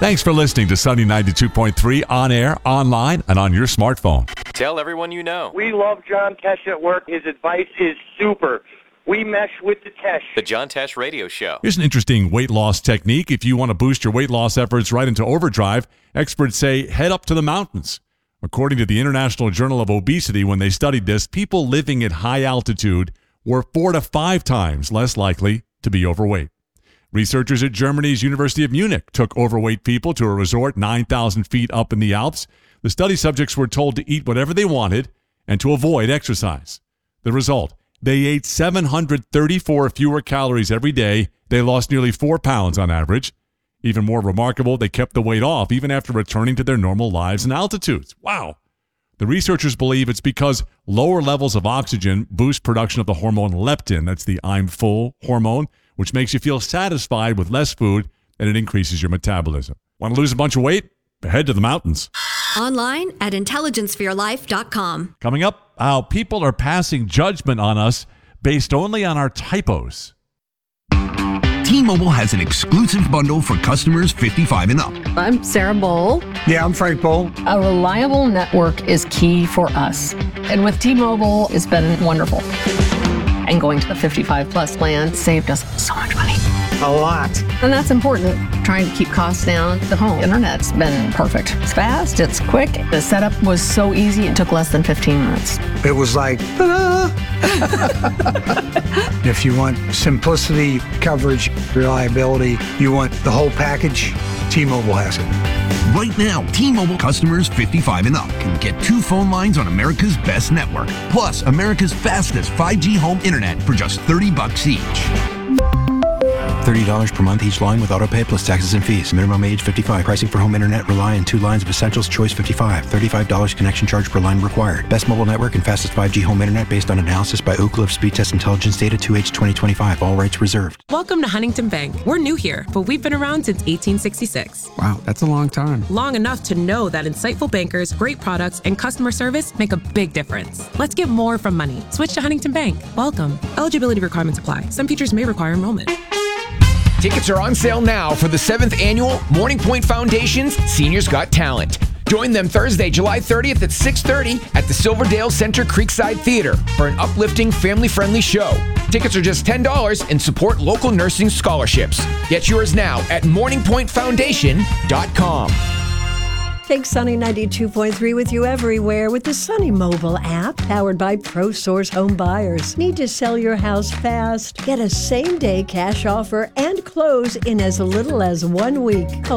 Thanks for listening to Sunny 92.3 on air, online, and on your smartphone. Tell everyone you know. We love John Tesh at work. His advice is super. We mesh with the Tesh. The John Tesh Radio Show. Here's an interesting weight loss technique. If you want to boost your weight loss efforts right into overdrive, experts say head up to the mountains. According to the International Journal of Obesity, when they studied this, people living at high altitude were 4 to 5 times less likely to be overweight. Researchers at Germany's University of Munich took overweight people to a resort 9,000 feet up in the Alps. The study subjects were told to eat whatever they wanted and to avoid exercise. The result, they ate 734 fewer calories every day. They lost nearly 4 pounds on average. Even more remarkable, they kept the weight off even after returning to their normal lives and altitudes. Wow. The researchers believe it's because lower levels of oxygen boost production of the hormone leptin. That's the I'm full hormone, which makes you feel satisfied with less food, and it increases your metabolism. Want to lose a bunch of weight? Head to the mountains. Online at intelligencepherelife.com. Coming up, how people are passing judgment on us based only on our typos. T-Mobile has an exclusive bundle for customers 55 and up. I'm Sarah Bowl. Yeah, I'm Frank Bowl. A reliable network is key for us. And with T-Mobile, it's been wonderful. And going to the 55 plus plan saved us so much money. A lot. And that's important. Trying to keep costs down. The home internet's been perfect. It's fast, it's quick. The setup was so easy, it took less than 15 minutes. It was like, ta-da! If you want simplicity, coverage, reliability, you want the whole package, T-Mobile has it. Right now, T-Mobile customers 55 and up can get 2 phone lines on America's best network, plus America's fastest 5G home internet for just $30 each. $30 per month each line with autopay plus taxes and fees. Minimum age 55. Pricing for home internet rely on 2 lines of Essentials Choice 55. $35 connection charge per line required. Best mobile network and fastest 5G home internet based on analysis by Ookla of Speed Test Intelligence data 2H 2025. All rights reserved. Welcome to Huntington Bank. We're new here, but we've been around since 1866. Wow, that's a long time. Long enough to know that insightful bankers, great products, and customer service make a big difference. Let's get more from money. Switch to Huntington Bank. Welcome. Eligibility requirements apply. Some features may require enrollment. Tickets are on sale now for the 7th annual Morning Point Foundation's Seniors Got Talent. Join them Thursday, July 30th at 6:30 at the Silverdale Center Creekside Theater for an uplifting, family-friendly show. Tickets are just $10 and support local nursing scholarships. Get yours now at morningpointfoundation.com. Take Sunny 92.3 with you everywhere with the Sunny mobile app powered by ProSource Home Buyers. Need to sell your house fast? Get a same-day cash offer and close in as little as 1 week. Call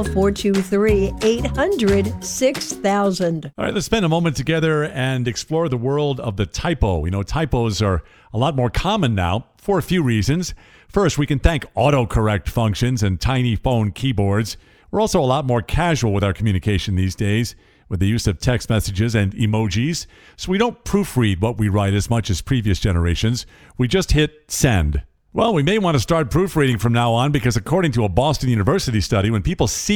423-800-6000. All right, let's spend a moment together and explore the world of the typo. You know, typos are a lot more common now for a few reasons. First, we can thank autocorrect functions and tiny phone keyboards. We're also a lot more casual with our communication these days with the use of text messages and emojis. So we don't proofread what we write as much as previous generations. We just hit send. Well, we may want to start proofreading from now on because according to a Boston University study, when people see